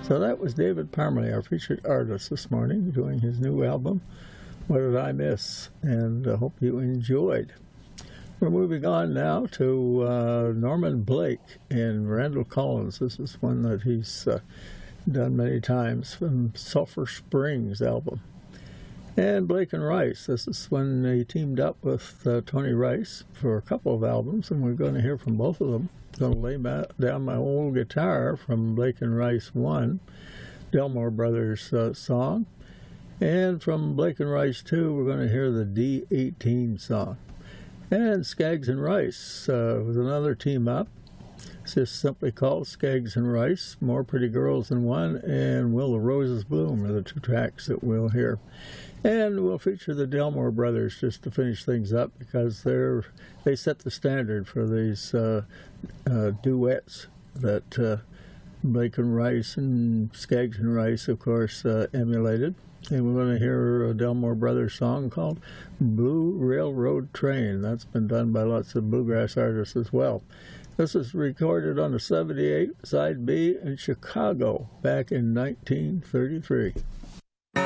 So that was David Parmalee, our featured artist this morning, doing his new album, What Did I Miss? And I hope you enjoyed. We're moving on now to Norman Blake and Randall Collins. This is one that he's done many times from Sulphur Springs album. And Blake and Rice. This is when he teamed up with Tony Rice for a couple of albums, and we're going to hear from both of them. I'm going to lay down my old guitar from Blake and Rice 1, Delmore Brothers song. And from Blake and Rice 2, we're going to hear the D18 song. And Skaggs and Rice was another team up. It's just simply called Skaggs and Rice, More Pretty Girls Than One, and Will the Roses Bloom are the two tracks that we'll hear. And we'll feature the Delmore Brothers just to finish things up, because they set the standard for these duets that Blake and Rice and Skaggs and Rice, of course, emulated. And we're going to hear a Delmore Brothers song called Blue Railroad Train. That's been done by lots of bluegrass artists as well. This was recorded on the 78 Side B in Chicago back in 1933.